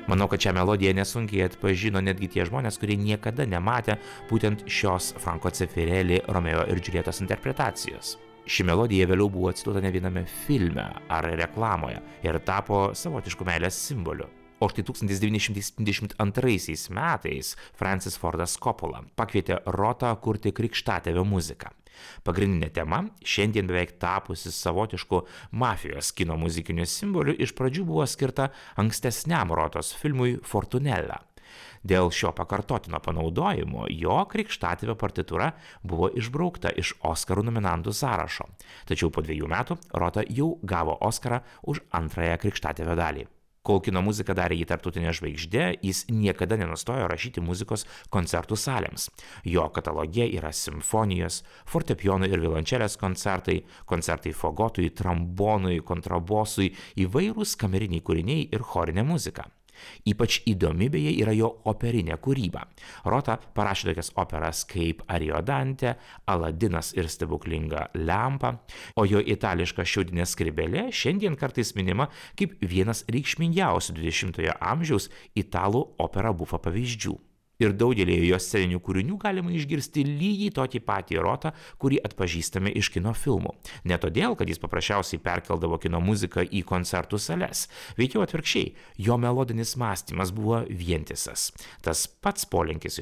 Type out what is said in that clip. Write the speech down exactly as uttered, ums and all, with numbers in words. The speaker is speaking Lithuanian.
Manau, kad šią melodiją nesunkiai atpažino netgi tie žmonės, kurie niekada nematė būtent šios Franco Zeffirelli Romeo ir Džiuljetos interpretacijos. Ši melodija vėliau buvo cituota ne viename filme ar reklamoje ir tapo savotišku meilės simboliu. O štai tūkstantis devyni šimtai septyniasdešimt antraisiais metais Francis Fordas Coppola pakvietė Rotą kurti krikštatėvio muziką. Pagrindinė tema, šiandien beveik tapusi savotišku mafijos kino muzikiniu simboliu, iš pradžių buvo skirta ankstesniam Rotos filmui Fortunella. Dėl šio pakartotino panaudojimo jo krikštatėvio partitūra buvo išbraukta iš Oskarų nominantų sąrašo. Tačiau po dviejų metų Rota jau gavo Oskarą už antrąją krikštatėvio dalį. Kol kino muziką darė jį tarptautinė žvaigždė, jis niekada nenustojo rašyti muzikos koncertų salėms. Jo kataloge yra simfonijos, fortepijonų ir violončelės koncertai, koncertai fagotui, trombonui, kontrabosui, įvairūs kameriniai kūriniai ir chorinė muzika. Ypač įdomi beje yra jo operinė kūryba. Rota parašė tokias operas kaip Ariodantė, Aladinas ir stebuklinga lempa, o jo itališka šiaudinė skrybėlė šiandien kartais minima kaip vienas reikšmingiausių dvidešimtojo amžiaus italų opera bufa pavyzdžių. Ir daugelį jo sceninių kūrinių galima išgirsti lygiai tokį patį Rotą, kurį atpažįstame iš kino filmų. Ne todėl, kad jis paprasčiausiai perkeldavo kino muziką į koncertų sales. Veikiau atvirkščiai, jo melodinis mąstymas buvo vientisas. Tas pats polinkis